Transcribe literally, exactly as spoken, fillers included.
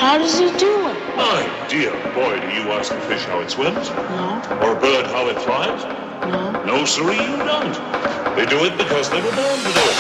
How does he do it? My dear boy, do you ask a fish how it swims? No. Or a bird how it flies? No. No, sirree, you don't. They do it because they were born to do it.